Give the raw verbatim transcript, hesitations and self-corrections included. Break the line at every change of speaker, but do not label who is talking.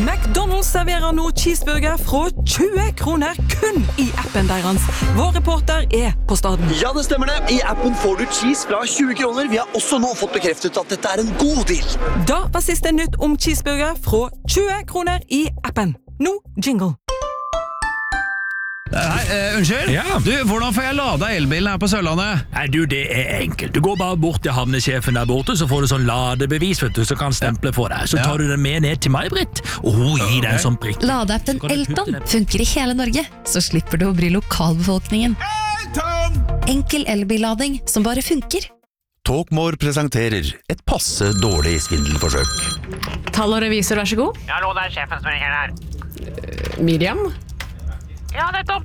McDonald's serverer nå cheeseburger fra tjue kroner kun i appen deres. Vår reporter er på staden.
Ja, det stemmer det. I appen får du cheese fra tjue kroner. Vi har også nå fått bekreftet at dette er en god deal.
Da var siste nytt om cheeseburger fra tjue kroner i appen. Nå jingle.
Hei, uh, unnskyld?
Ja.
Du, hvordan får jeg lada elbilen her på Sørlandet?
Nei, du, det er enkelt. Du går bare bort til havnesjefen der borte, så får du sånn ladebevis, vet du, så kan stemple for deg. Så tar du den med ned til meg, Britt, og hun gir deg en sånn prikk.
Ladeappen Elton funker i hele Norge, så slipper du å bry lokalbefolkningen. Elton! Enkel elbillading som bare funker.
Talkmore presenterer et passe dårlig svindelforsøk.
Tall og revisor, vær så god.
Ja, hallo, det er sjefen som ringer her.
Miriam?
Ja, nettopp.